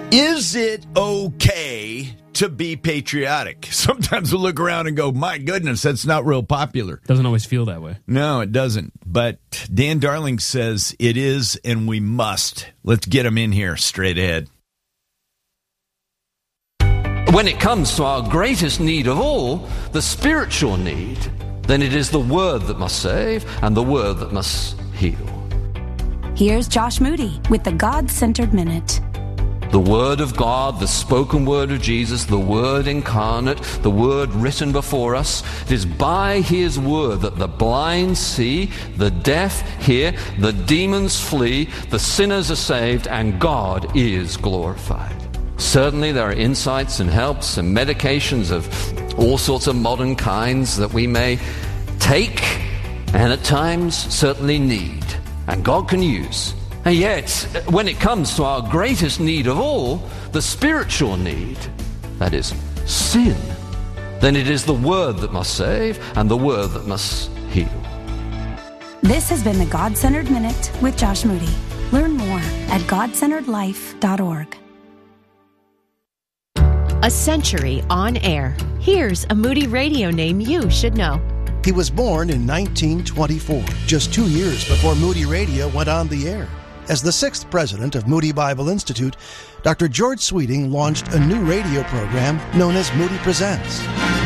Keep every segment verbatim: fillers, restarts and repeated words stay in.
Is it okay to be patriotic? Sometimes we look around and go, my goodness, that's not real popular. Doesn't always feel that way. No, it doesn't. But Dan Darling says it is, and we must. Let's get him in here straight ahead. When it comes to our greatest need of all, the spiritual need, then it is the Word that must save and the Word that must heal. Here's Josh Moody with the God-Centered Minute. The Word of God, the spoken Word of Jesus, the Word incarnate, the Word written before us. It is by His Word that the blind see, the deaf hear, the demons flee, the sinners are saved, and God is glorified. Certainly there are insights and helps and medications of all sorts of modern kinds that we may take and at times certainly need, and God can use. And yet, when it comes to our greatest need of all, the spiritual need, that is, sin, then it is the Word that must save and the Word that must heal. This has been the God-Centered Minute with Josh Moody. Learn more at god centered life dot org. A century on air. Here's a Moody Radio name you should know. He was born in nineteen twenty-four, just two years before Moody Radio went on the air. As the sixth president of Moody Bible Institute, Doctor George Sweeting launched a new radio program known as Moody Presents.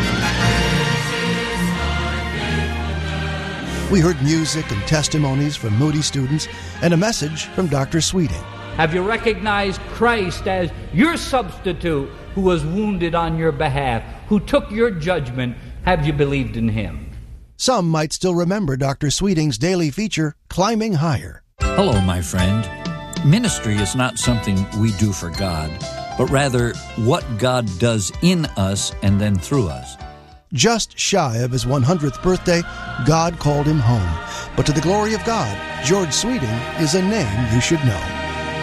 We heard music and testimonies from Moody students and a message from Doctor Sweeting. Have you recognized Christ as your substitute who was wounded on your behalf, who took your judgment? Have you believed in Him? Some might still remember Doctor Sweeting's daily feature, Climbing Higher. Hello, my friend. Ministry is not something we do for God, but rather what God does in us and then through us. Just shy of his one hundredth birthday, God called him home. But to the glory of God, George Sweeting is a name you should know.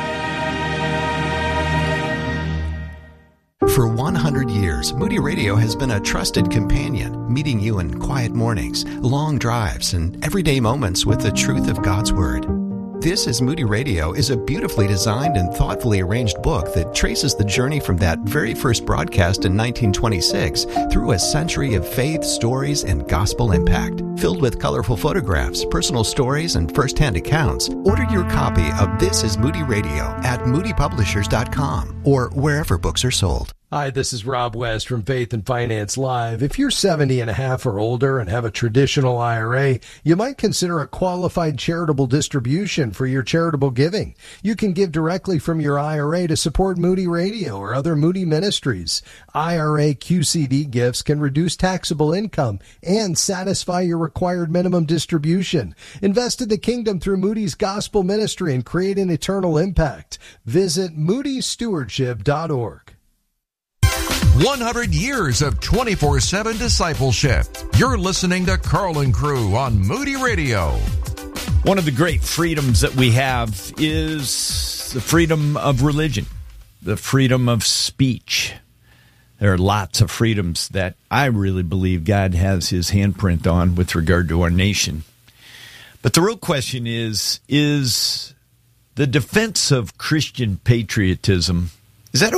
For one hundred years, Moody Radio has been a trusted companion, meeting you in quiet mornings, long drives, and everyday moments with the truth of God's Word. This is Moody Radio is a beautifully designed and thoughtfully arranged book that traces the journey from that very first broadcast in nineteen twenty-six through a century of faith, stories, and gospel impact. Filled with colorful photographs, personal stories, and first-hand accounts, order your copy of This is Moody Radio at moody publishers dot com or wherever books are sold. Hi, this is Rob West from Faith and Finance Live. If you're seventy and a half or older and have a traditional I R A, you might consider a qualified charitable distribution for your charitable giving. You can give directly from your I R A to support Moody Radio or other Moody ministries. I R A Q C D gifts can reduce taxable income and satisfy your required minimum distribution. Invest in the kingdom through Moody's gospel ministry and create an eternal impact. Visit moody stewardship dot org. one hundred years of twenty-four seven discipleship. You're listening to Carl and Crew on Moody Radio. One of the great freedoms that we have is the freedom of religion, the freedom of speech. There are lots of freedoms that I really believe God has His handprint on with regard to our nation. But the real question is, is the defense of Christian patriotism